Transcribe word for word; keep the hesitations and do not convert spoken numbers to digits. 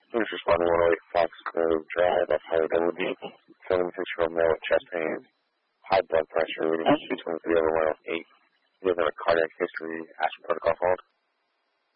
Please respond to one oh eight Fox Grove Drive, that's Highway W D. seventy-six-year-old male with chest pain, high blood pressure, reading two twenty-three over one oh eight. He doesn't have a cardiac history. Action protocol followed.